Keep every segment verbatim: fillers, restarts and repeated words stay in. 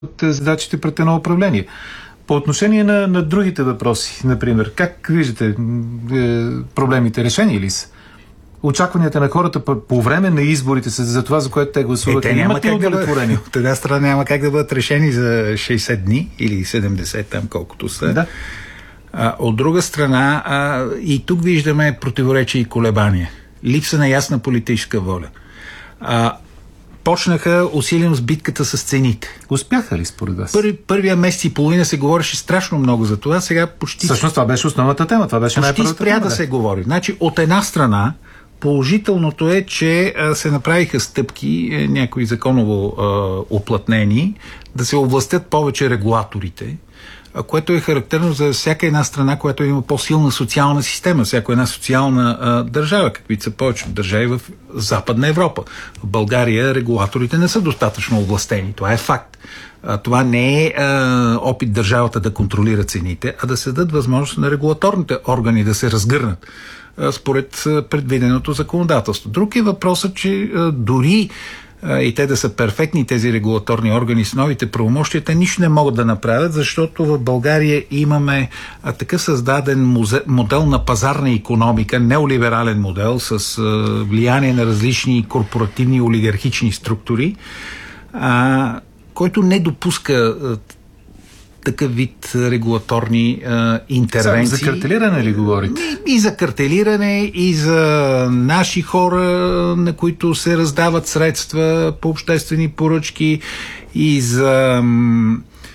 от задачите пред едно управление. По отношение на, на другите въпроси, например, как виждате е, проблемите, решени ли са? Очакванията на хората по, по време на изборите са за това, за което те гласуват. Е, те няма как да бъдат, от една страна няма как да бъдат решени за шейсет дни или седемдесет, там колкото са. Да. А, от друга страна, а, и тук виждаме противоречия и колебания. Липса на ясна политическа воля. А, почнаха усилено с битката с цените. Успяха ли според вас? Първи, първия месец и половина се говореше страшно много за това, сега почти... Всъщност това беше основната тема, това беше почти спря тема, да, да се говори. Значи, от една страна, положителното е, че а, се направиха стъпки, е, някои законово а, оплътнени, да се овластят повече регулаторите, а, което е характерно за всяка една страна, която има по-силна социална система, всяка една социална а, държава, каквито са повече държави в Западна Европа. В България регулаторите не са достатъчно овластени. Това е факт. А, това не е а, опит държавата да контролира цените, а да се дадат възможност на регулаторните органи да се разгърнат според предвиденото законодателство. Друг е въпросът, че а, дори а, и те да са перфектни, тези регулаторни органи с новите правомощия, те нищо не могат да направят, защото в България имаме а, такъв създаден музе, модел на пазарна икономика, неолиберален модел с а, влияние на различни корпоративни олигархични структури, а, който не допуска а, такъв вид регулаторни а, интервенции. За картелиране ли говорите? И, и за картелиране, и за наши хора, на които се раздават средства по обществени поръчки, и за м,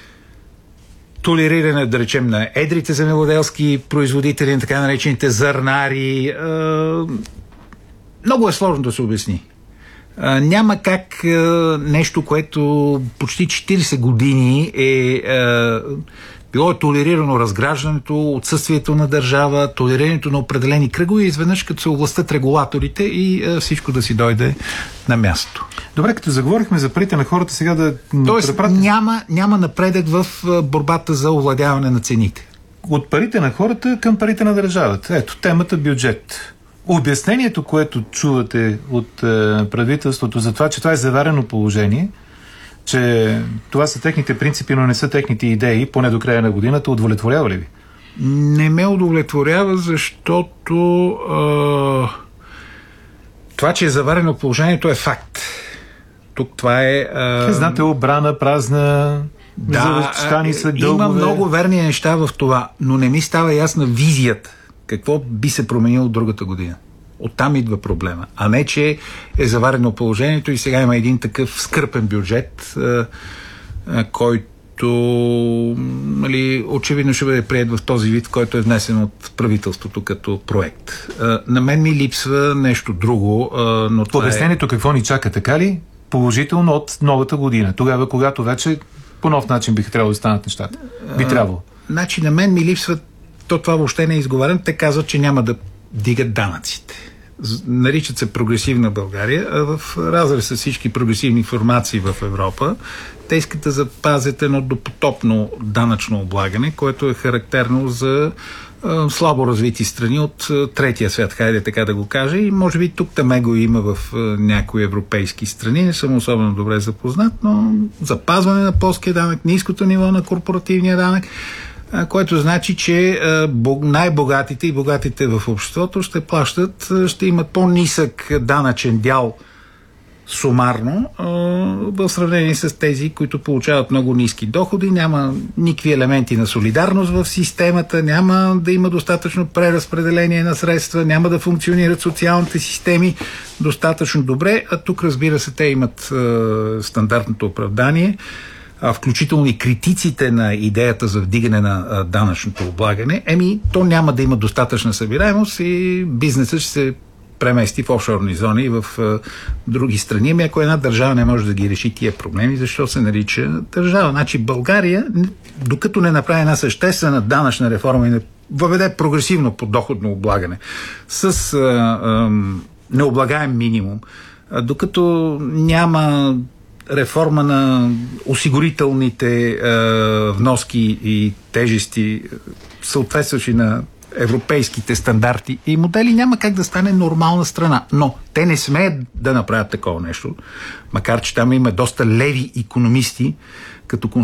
толериране, да речем, на едрите земеделски производители, на така наречените зърнари. А, много е сложно да се обясни. А, няма как а, нещо, което почти четирийсет години е а, било е толерирано разграждането, отсъствието на държава, толерирането на определени кръгове и изведнъж като се овластят регулаторите и а, всичко да си дойде на място. Добре, като заговорихме за парите на хората, сега да... Тоест препратим... няма, няма напредък в борбата за овладяване на цените. От парите на хората към парите на държавата. Ето, темата бюджет. Обяснението, което чувате от е, правителството за това, че това е заварено положение, че това са техните принципи, но не са техните идеи, поне до края на годината, удовлетворява ли ви? Не ме удовлетворява, защото е, това, че е заварено положението, е факт. Тук това е... Е, Знаете, обрана, празна... Да, завещани са има дългове. много верни неща в това, но не ми става ясна визията. Какво би се променило другата година? Оттам идва проблема. А не, че е заварено положението и сега има един такъв скърпен бюджет, а, а, който нали, очевидно ще бъде приет в този вид, който е внесен от правителството като проект. А, на мен ми липсва нещо друго, а, но това Обяснението е... какво ни чака, така ли? Положително от новата година. Тогава, когато вече по нов начин биха трябвало да станат нещата. Би трябвало. Значи на мен ми липсва, то това въобще не е изговарям, те казват, че няма да дигат данъците. Наричат се прогресивна България, а в разрез с всички прогресивни формации в Европа, те искат да запазят едно допотопно данъчно облагане, което е характерно за а, слабо развити страни от а, третия свят, хайде така да го кажа, и може би тук таме го има в а, някои европейски страни, не съм особено добре запознат, но запазване на плоския данък, ниското ниво на корпоративния данък, което значи, че най-богатите и богатите в обществото ще плащат, ще имат по-нисък данъчен дял сумарно в сравнение с тези, които получават много ниски доходи, няма никакви елементи на солидарност в системата, няма да има достатъчно преразпределение на средства, няма да функционират социалните системи достатъчно добре, а тук, разбира се, те имат стандартното оправдание, включително и критиците на идеята за вдигане на данъчното облагане, еми, то няма да има достатъчна събираемост и бизнесът ще се премести в офшорни зони и в а, други страни. Ами ако една държава не може да ги реши тия проблеми, защо се нарича държава? Значи България, докато не направи една съществена данъчна реформа и не въведе прогресивно подоходно облагане с а, а, необлагаем минимум, а, докато няма реформа на осигурителните е, вноски и тежести, съответстващи на европейските стандарти и модели, няма как да стане нормална страна. Но те не смеят да направят такова нещо, макар че там има доста леви икономисти, като